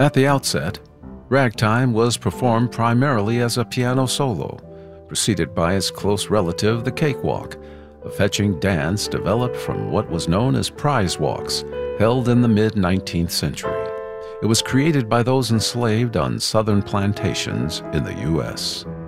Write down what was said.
At the outset, ragtime was performed primarily as a piano solo, preceded by its close relative, the cakewalk, a fetching dance developed from what was known as prize walks, held in the mid-19th century. It was created by those enslaved on southern plantations in the U.S.